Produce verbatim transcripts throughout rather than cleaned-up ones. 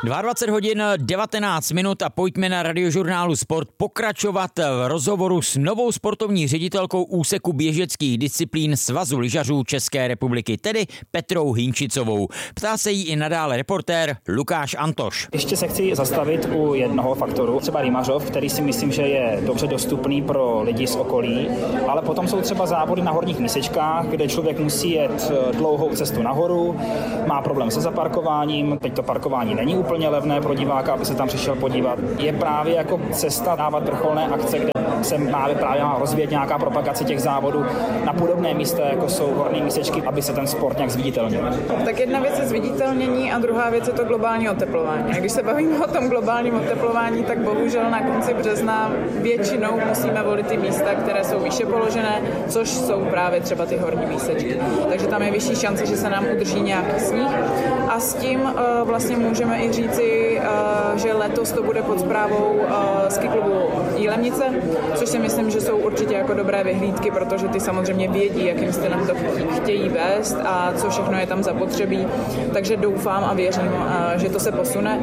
dvacet dva hodin devatenáct minut a pojďme na Radiožurnálu Sport pokračovat v rozhovoru s novou sportovní ředitelkou úseku běžeckých disciplín Svazu lyžařů České republiky, tedy Petrou Hynčicovou. Ptá se jí i nadále reportér Lukáš Antoš. Ještě se chci zastavit u jednoho faktoru, třeba Rymařov, který si myslím, že je dobře dostupný pro lidi z okolí, ale potom jsou třeba závody na horních mísečkách, kde člověk musí jet dlouhou cestu nahoru, má problém se zaparkováním, teď to parkování není úplně levné pro diváka, aby se tam přišel podívat. Je právě jako cesta dávat vrcholné akce, kde se má právě rozvíjet nějaká propagace těch závodů na podobné místa, jako jsou horní mísečky, aby se ten sport nějak zviditelnil. Tak jedna věc je zviditelnění a druhá věc je to globální oteplování. A když se bavíme o tom globálním oteplování, tak bohužel na konci března většinou musíme volit ty místa, které jsou výše položené, což jsou právě třeba ty horní mísečky. Takže tam je vyšší šance, že se nám udrží nějaký sníh. A s tím uh, vlastně můžeme i říci, uh, že letos to bude pod správou uh, ski klubu Jílemnice, což si myslím, že jsou určitě jako dobré vyhlídky, protože ty samozřejmě vědí, jakým stylem to chtějí vést a co všechno je tam zapotřebí. Takže doufám a věřím, uh, že to se posune.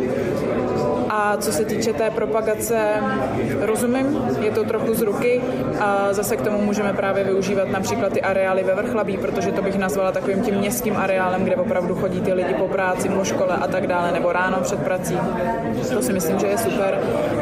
A co se týče té propagace, rozumím, je to trochu z ruky a zase k tomu můžeme právě využívat například ty areály ve Vrchlabí, protože to bych nazvala takovým tím městským areálem, kde opravdu chodí ty lidi po práci, po škole a tak dále, nebo ráno před prací. To si myslím, že je super.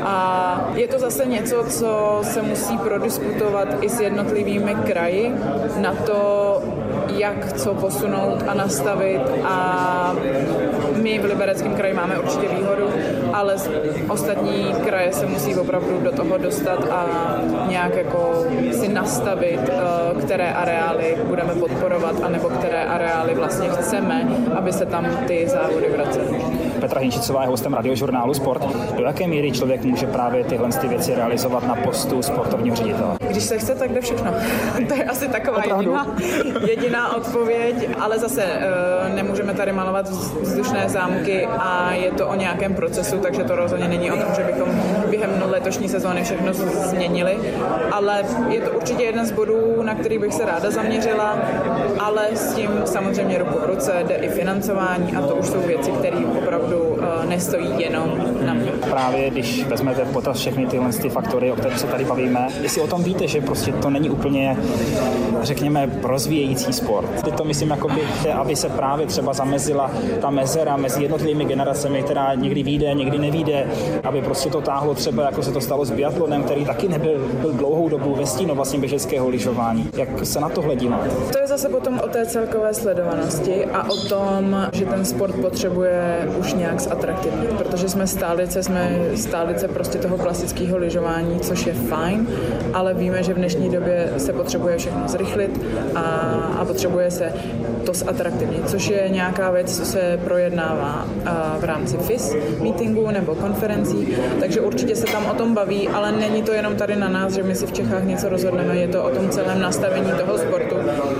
A je to zase něco, co se musí prodiskutovat i s jednotlivými kraji na to, jak co posunout a nastavit. A my v Libereckém kraji máme určitě výhodu, ale ostatní kraje se musí opravdu do toho dostat a nějak jako si nastavit, které areály budeme podporovat, anebo které areály vlastně chceme, aby se tam ty závody vracely. Petra Hynčicová je hostem Radiožurnálu Sport. Do jaké míry člověk může právě tyhle ty věci realizovat na postu sportovního ředitele? Když se chce, tak jde všechno. To je asi taková jediná, jediná odpověď, ale zase e, nemůžeme tady malovat vzdušné zámky a je to o nějakém procesu, takže to rozhodně není o tom, že bychom během letošní sezóny všechno změnili, ale je to určitě jeden z bodů, na který bych se ráda zaměřila, ale s tím samozřejmě ruku v ruce jde i financování a to už jsou věci, které opravdu nestojí jenom na mě. Právě když vezmete v potaz všechny tyhle ty faktory, o kterých se tady bavíme, jestli o tom víte, že prostě to není úplně, řekněme, rozvíjející sport. Teď to myslím, jakoby, aby se právě třeba zamezila ta mezera mezi jednotlivými generacemi, která někdy vyjde, někdy nevyjde, aby prostě to táhlo třeba, jako se to stalo s biatlonem, který taky nebyl byl dlouhou dobu ve stínu vlastně běžeckého lyžování. Jak se na tohle díváte? To je zase potom o té celkové sledovanosti a o tom, že ten sport potřebuje už nějak zatraktivnit, protože jsme stálice, jsme stálice prostě toho klasického lyžování, což je fajn, ale víme, že v dnešní době se potřebuje všechno zrychlit a, a potřebuje se to zatraktivnit, což je nějaká věc, co se projednává v rámci F I S meetingu nebo konferencí, takže určitě se tam o tom baví, ale není to jenom tady na nás, že my si v Čechách něco rozhodneme, je to o tom celém nastavení toho sportu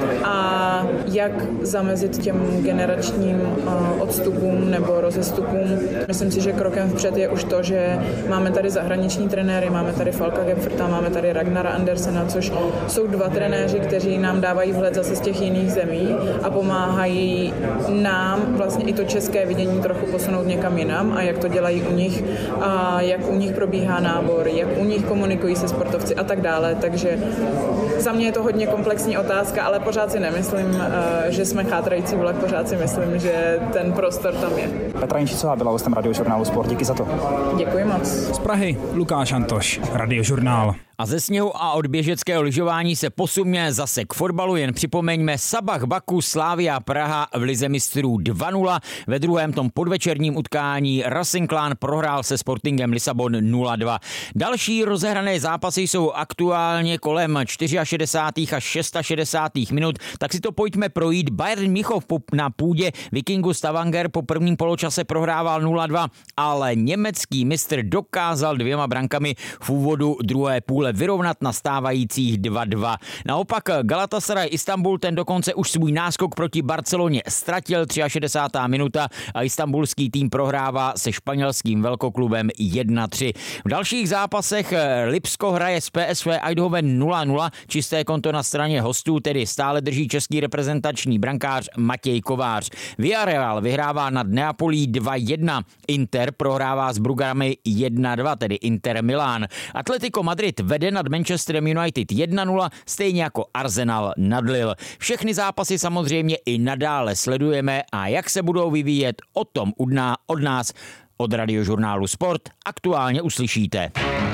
a jak zamezit těm generačním odstupům nebo rozestupům. Myslím si, že krokem vpřed je už to, že máme tady zahraniční trenéry, máme tady Falka Gepferta, máme tady Ragnara Andersena, což jsou dva trenéři, kteří nám dávají vhled zase z těch jiných zemí a pomáhají nám vlastně i to české vidění trochu posunout někam jinam a jak to dělají u nich a jak u nich probíhá nábor, jak u nich komunikují se sportovci a tak dále. Takže za mě je to hodně komplexní otázka, ale pořád si nemyslím, že jsme chátrající vlak, pořád si myslím, že ten prostor tam je. Petra Hynčicová byla hostem Radiožurnálu Sport. Díky za to. Děkuji moc. Z Prahy Lukáš Antoš, Radiožurnál. A ze sněhu a od běžeckého lyžování se posuňme zase k fotbalu, jen připomeňme Sabah Baku Slavia Praha v lize mistrů dva nula. Ve druhém tom podvečerním utkání Racing Klán prohrál se Sportingem Lisabon nula dva. Další rozehrané zápasy jsou aktuálně kolem šedesátých čtyř až šedesátých šest minut, tak si to pojďme projít. Bayern Mnichov na půdě Vikingu Stavanger po prvním poločase prohrával nula dva, ale německý mistr dokázal dvěma brankami v úvodu druhé půle cíl vyrovnat na stávajících dva dva. Naopak Galatasaray Istanbul ten dokonce už svůj náskok proti Barceloně ztratil, šedesátá třetí minuta a istanbulský tým prohrává se španělským velkoklubem jedna tři. V dalších zápasech Lipsko hraje s P S V Eindhoven nula nula, čisté konto na straně hostů, tedy stále drží český reprezentační brankář Matěj Kovář. Villarreal vyhrává nad Neapolí dva jedna, Inter prohrává s Brugami jedna dva, tedy Inter Milán. Atletico Madrid vede nad Manchesterem United jedna nula, stejně jako Arsenal nad Lille. Všechny zápasy samozřejmě i nadále sledujeme a jak se budou vyvíjet, o tom od nás od Radiožurnálu Sport aktuálně uslyšíte.